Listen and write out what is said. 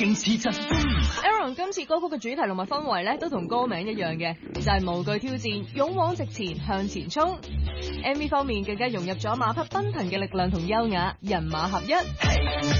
勁似疾風。 Aaron 今次歌曲嘅主題同埋氛圍咧，都同歌名一樣嘅，就係無懼挑戰，勇往直前，向前衝。MV 方面更加融入咗馬匹奔騰嘅力量同優雅，人馬合一。